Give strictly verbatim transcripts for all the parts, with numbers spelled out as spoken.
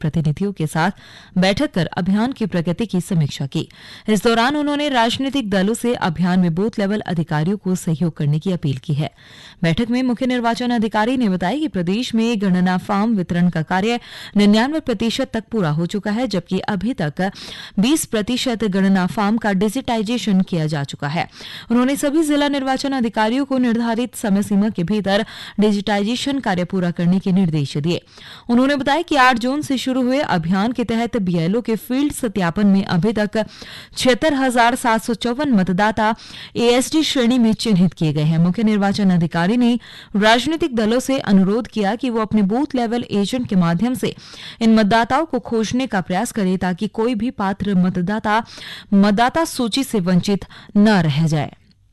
प्रतिनिधियों के साथ बैठक कर अभियान की प्रगति की समीक्षा की। इस दौरान उन्होंने राजनीतिक दलों से अभियान में बूथ लेवल अधिकारियों को सहयोग करने की अपील की है। बैठक में मुख्य निर्वाचन अधिकारी ने बताया कि प्रदेश में गणना फॉर्म वितरण का कार्य निन्यानवे प्रतिशत तक पूरा हो चुका है, जबकि अभी तक बीस प्रतिशत गणना फॉर्म का डिजिटाइजेशन किया जा चुका है। उन्होंने सभी जिला निर्वाचन अधिकारियों को निर्धारित समय सीमा के भीतर डिजिटाइजेशन कार्य पूरा करने के निर्देश दिए। उन्होंने बताया कि आठ जून से शुरू हुए अभियान के तहत बीएलओ के फील्ड सत्यापन में अभी तक छिहत्तर हजार सात सौ चौवन मतदाता एएसडी श्रेणी में चिन्हित किए गए हैं। मुख्य निर्वाचन अधिकारी ने राजनीतिक दलों से अनुरोध किया कि वो अपने बूथ लेवल एजेंट के माध्यम से इन मतदाताओं को खोजने का प्रयास करें ताकि कोई भी पात्र मतदाता मतदाता सूची से वंचित न रह जाए।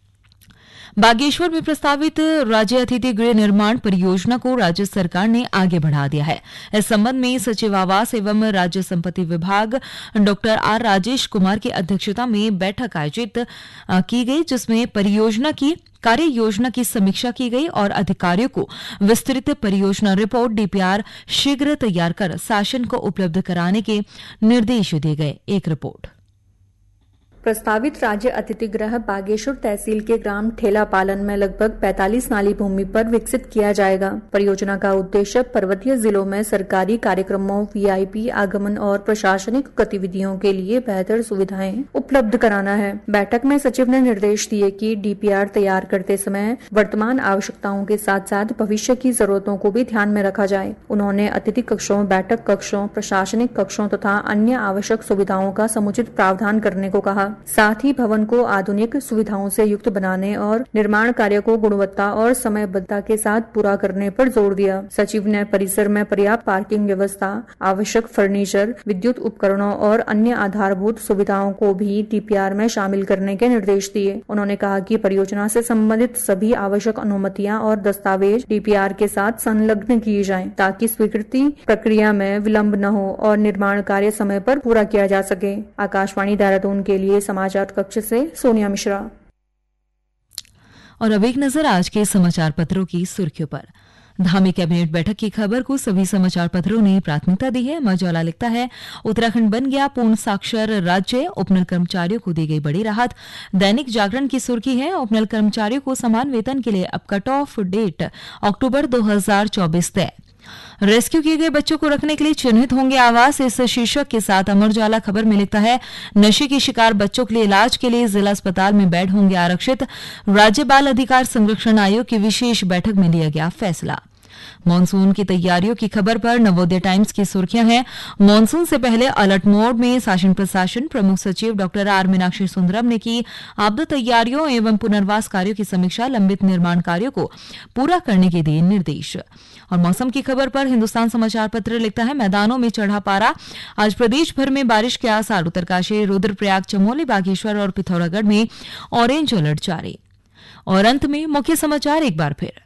बागेश्वर में प्रस्तावित राज्य अतिथि गृह निर्माण परियोजना को राज्य सरकार ने आगे बढ़ा दिया है। इस संबंध में सचिव आवास एवं राज्य संपत्ति विभाग डॉक्टर आर राजेश कुमार की अध्यक्षता में बैठक आयोजित की गई, जिसमें परियोजना की कार्य योजना की समीक्षा की गई और अधिकारियों को विस्तृत परियोजना रिपोर्ट डीपीआर शीघ्र तैयार कर शासन को उपलब्ध कराने के निर्देश दिए गए। एक रिपोर्ट। प्रस्तावित राज्य अतिथि गृह बागेश्वर तहसील के ग्राम ठेला पालन में लगभग पैंतालीस नाली भूमि पर विकसित किया जाएगा। परियोजना का उद्देश्य पर्वतीय जिलों में सरकारी कार्यक्रमों, वीआईपी आगमन और प्रशासनिक गतिविधियों के लिए बेहतर सुविधाएं उपलब्ध कराना है। बैठक में सचिव ने निर्देश दिए कि डीपीआर तैयार करते समय वर्तमान आवश्यकताओं के साथ साथ भविष्य की जरूरतों को भी ध्यान में रखा जाए। उन्होंने अतिथि कक्षों, बैठक कक्षों, प्रशासनिक कक्षों तथा अन्य आवश्यक सुविधाओं का समुचित प्रावधान करने को कहा। साथ ही भवन को आधुनिक सुविधाओं से युक्त बनाने और निर्माण कार्य को गुणवत्ता और समयबद्धता के साथ पूरा करने पर जोर दिया। सचिव ने परिसर में पर्याप्त पार्किंग व्यवस्था, आवश्यक फर्नीचर, विद्युत उपकरणों और अन्य आधारभूत सुविधाओं को भी डीपीआर में शामिल करने के निर्देश दिए। उन्होंने कहा कि परियोजना से संबंधित सभी आवश्यक अनुमतियां और दस्तावेज डीपीआर के साथ संलग्न किए जाएं, ताकि स्वीकृति प्रक्रिया में विलंब न हो और निर्माण कार्य समय पर पूरा किया जा सके। आकाशवाणी देहरादून के लिए समाचार कक्ष से सोनिया मिश्रा। और अब एक नजर आज के समाचार पत्रों की सुर्खियों पर। धामी कैबिनेट बैठक की खबर को सभी समाचार पत्रों ने प्राथमिकता दी है। अमर उजाला लिखता है, उत्तराखंड बन गया पूर्ण साक्षर राज्य, उपनल कर्मचारियों को दी गई बड़ी राहत। दैनिक जागरण की सुर्खी है, उपनल कर्मचारियों को समान वेतन के लिए अब कट ऑफ डेट अक्टूबर दो हजार चौबीस तय। रेस्क्यू किए गए बच्चों को रखने के लिए चिन्हित होंगे आवास। इस शीर्षक के साथ अमर उजाला खबर में लिखता है, नशे के शिकार बच्चों के लिए इलाज के लिए जिला अस्पताल में बेड होंगे आरक्षित। राज्य बाल अधिकार संरक्षण आयोग की विशेष बैठक में लिया गया फैसला। मानसून की तैयारियों की खबर पर नवोदय टाइम्स की सुर्खियां हैं, मानसून से पहले अलर्ट मोड में शासन प्रशासन। प्रमुख सचिव डॉक्टर आर मीनाक्षी सुंदरम ने की आपदा तैयारियों एवं पुनर्वास कार्यों की समीक्षा, लंबित निर्माण कार्यों को पूरा करने के दिए निर्देश। और मौसम की खबर पर हिंदुस्तान समाचार पत्र लिखता है, मैदानों में चढ़ा पारा, आज प्रदेश भर में बारिश के आसार। उत्तरकाशी, रुद्रप्रयाग, चमोली, बागेश्वर और पिथौरागढ़ में ऑरेंज अलर्ट जारी। और अंत में मुख्य समाचार एक बार फिर।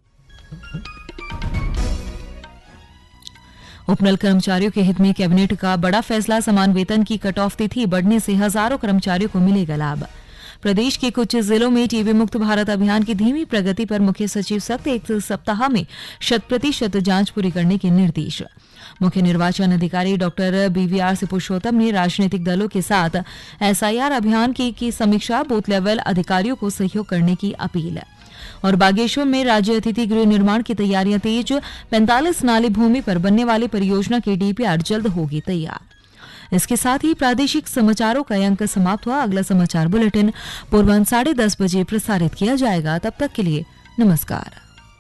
उपनल कर्मचारियों के हित में कैबिनेट का बड़ा फैसला, समान वेतन की कट ऑफ तिथि बढ़ने से हजारों कर्मचारियों को मिलेगा लाभ। प्रदेश के कुछ जिलों में टीबी मुक्त भारत अभियान की धीमी प्रगति पर मुख्य सचिव सख्त, एक सप्ताह में शत प्रतिशत जांच पूरी करने के निर्देश। मुख्य निर्वाचन अधिकारी डॉक्टर बीवीआर से पुरुषोत्तम ने राजनीतिक दलों के साथ एसआईआर अभियान की, की समीक्षा, बूथ लेवल अधिकारियों को सहयोग करने की अपील। और बागेश्वर में राज्य अतिथि गृह निर्माण की तैयारियां तेज, पैंतालीस नाली भूमि पर बनने वाली परियोजना की डीपीआर जल्द होगी तैयार। इसके साथ ही प्रादेशिक समाचारों का अंक समाप्त हुआ। अगला समाचार बुलेटिन पूर्वाह्न साढ़े दस बजे प्रसारित किया जाएगा। तब तक के लिए नमस्कार।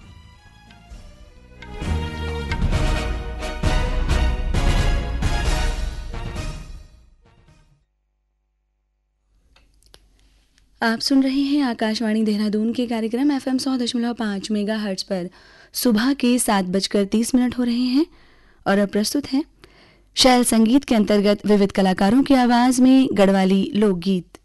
आप सुन रहे हैं आकाशवाणी देहरादून के कार्यक्रम एफएम सौ दशमलव पाँच मेगा हर्ट्ज पर। सुबह के सात बजकर तीस मिनट हो रहे हैं और अब प्रस्तुत है शैल संगीत के अंतर्गत विविध कलाकारों की आवाज में गढ़वाली लोकगीत।